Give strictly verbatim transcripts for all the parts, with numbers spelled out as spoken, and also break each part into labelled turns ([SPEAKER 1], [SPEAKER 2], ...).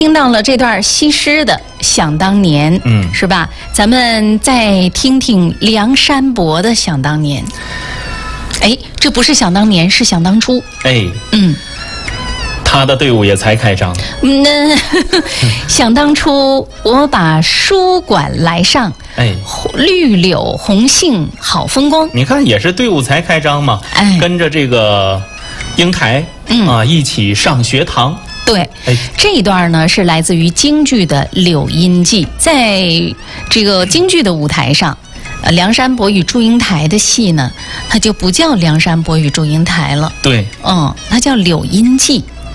[SPEAKER 1] 听到了这段西施的《想当年》，
[SPEAKER 2] 嗯，
[SPEAKER 1] 是吧？咱们再听听梁山伯的《想当年》。哎，这不是想当年，是想当初。
[SPEAKER 2] 哎，
[SPEAKER 1] 嗯，
[SPEAKER 2] 他的队伍也才开张。
[SPEAKER 1] 嗯，那想当初，我把书馆来上，
[SPEAKER 2] 哎，
[SPEAKER 1] 绿柳红杏好风光。
[SPEAKER 2] 你看，也是队伍才开张嘛，
[SPEAKER 1] 哎，
[SPEAKER 2] 跟着这个英台，嗯啊，一起上学堂。
[SPEAKER 1] 对，这一段呢是来自于京剧的《柳阴记》，在这个京剧的舞台上，呃，梁山伯与祝英台的戏呢，它就不叫梁山伯与祝英台了，
[SPEAKER 2] 对，
[SPEAKER 1] 嗯，它叫《柳阴记》，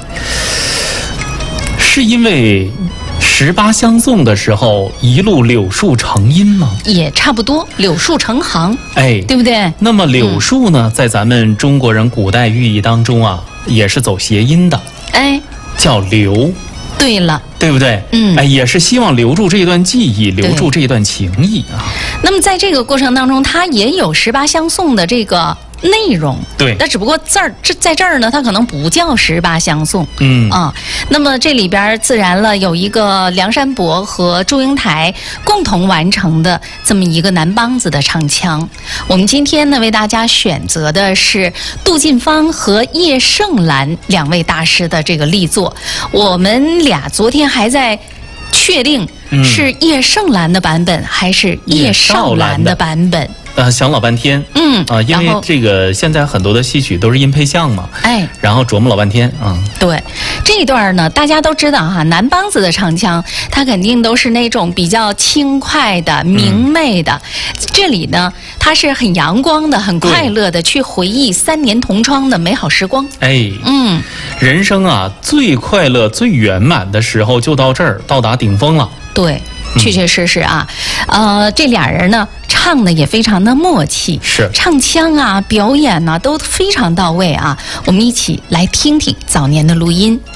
[SPEAKER 2] 是因为十八相送的时候一路柳树成荫吗？
[SPEAKER 1] 也差不多，柳树成行，
[SPEAKER 2] 哎，
[SPEAKER 1] 对不对？
[SPEAKER 2] 那么柳树呢，嗯、在咱们中国人古代寓意当中啊，也是走谐音的，
[SPEAKER 1] 哎。
[SPEAKER 2] 叫留，
[SPEAKER 1] 对了，
[SPEAKER 2] 对不对？
[SPEAKER 1] 嗯，
[SPEAKER 2] 哎，也是希望留住这一段记忆，留住这一段情谊啊。
[SPEAKER 1] 那么在这个过程当中，它也有十八相送的这个内容，
[SPEAKER 2] 对。
[SPEAKER 1] 那只不过这儿这在这儿呢，它可能不叫十八相送，
[SPEAKER 2] 嗯
[SPEAKER 1] 啊。那么这里边自然了有一个梁山伯和祝英台共同完成的这么一个南梆子的唱腔。我们今天呢为大家选择的是杜近芳和叶盛兰两位大师的这个力作。我们俩昨天还在确定是叶盛兰的版本、嗯、还是叶少兰的版本。
[SPEAKER 2] 呃，想老半天，
[SPEAKER 1] 嗯
[SPEAKER 2] 啊、呃，因为这个现在很多的戏曲都是音配像嘛，
[SPEAKER 1] 哎，
[SPEAKER 2] 然后琢磨老半天啊、嗯。
[SPEAKER 1] 对，这一段呢，大家都知道哈，南梆子的唱腔，它肯定都是那种比较轻快的、明媚的。嗯、这里呢，它是很阳光的、很快乐的，去回忆三年同窗的美好时光。
[SPEAKER 2] 哎，
[SPEAKER 1] 嗯，
[SPEAKER 2] 人生啊，最快乐、最圆满的时候就到这儿，到达顶峰了。
[SPEAKER 1] 对。确确实实啊，呃，这俩人呢唱的也非常的默契，
[SPEAKER 2] 是
[SPEAKER 1] 唱腔啊、表演呢、啊、都非常到位啊。我们一起来听听早年的录音。